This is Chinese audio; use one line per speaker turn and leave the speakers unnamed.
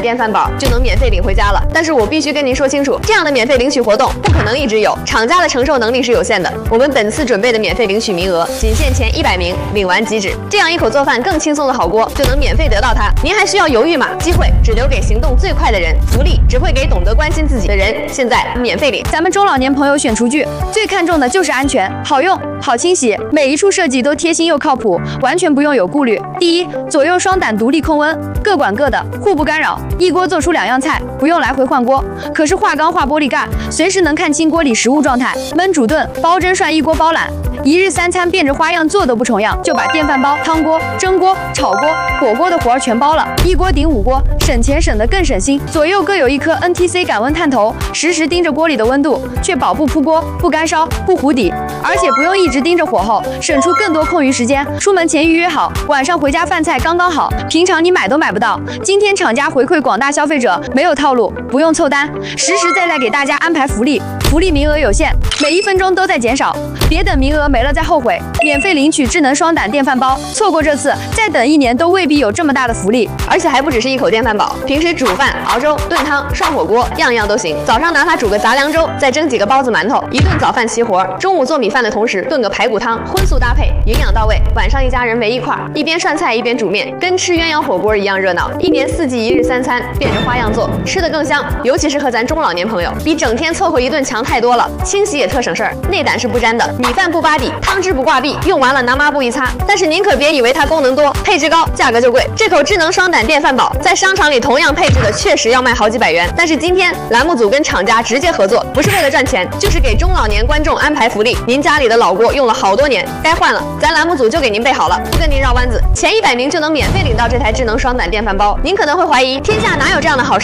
电饭煲就能免费领回家了。但是我必须跟您说清楚，这样的免费领取活动不可能一直有，厂家的承受能力是有限的。我们本次准备的免费领取名额仅限前100名，领完即止。这样一口做饭更轻松的好锅就能免费得到它，您还需要犹豫吗？机会只留给行动最快的人，福利只会给懂得关心自己的人。现在免费领。
咱们中老年朋友选厨具最看重的就是安全、好用、好清洗，每一处设计都贴心又靠谱，完全不用有顾虑。第一，左右双胆独立控温，各管各的，互不干扰，一锅做出2样菜，不用来回换锅。可是化钢化玻璃盖，随时能看清锅里食物状态，焖煮炖、煲蒸涮一锅包揽。一日3餐变着花样做都不重样，就把电饭煲、汤锅、蒸锅、炒锅、火锅的活儿全包了，一锅顶5锅，省钱省得更省心。左右各有一颗 NTC 感温探头，实时盯着锅里的温度，确保不扑锅、不干烧、不糊底，而且不用一直盯着火候，省出更多空余时间。出门前预约好，晚上回家饭菜刚刚好，平常你买都买不到。今天厂家回馈广大消费者，没有套路，不用凑单，实实在在给大家安排福利，福利名额有限，每1分钟都在减少，别等名额没了再后悔。免费领取智能双胆电饭煲，错过这次，再等1年都未必有这么大的福利。
而且还不只是一口电饭煲，平时煮饭、熬粥、炖汤、涮火锅，样样都行。早上拿它煮个杂粮粥，再蒸几个包子馒头，一顿早饭齐活。中午做米饭的同时炖个排骨汤，荤素搭配，营养到位。晚上一家人围一块儿，一边涮菜一边煮面，跟吃鸳鸯火锅一样热闹。1年4季1日3餐，变着花样做，吃得更香。尤其适合咱中老年朋友，比整天凑合一顿强太多了。清洗也特省事儿，内胆是不沾的，米饭不扒底，汤汁不挂壁，用完了拿抹布一擦。但是您可别以为它功能多，配置高，价格就贵。这口智能双胆电饭煲在商场里同样配置的确实要卖好几百元，但是今天栏目组跟厂家直接合作，不是为了赚钱，就是给中老年观众安排福利。您家里的老锅用了好多年，该换了，咱栏目组就给您备好了，不跟您绕弯子。前100名就能免费领到这台智能双胆电饭煲。您可能会怀疑，天下哪有这样的好事？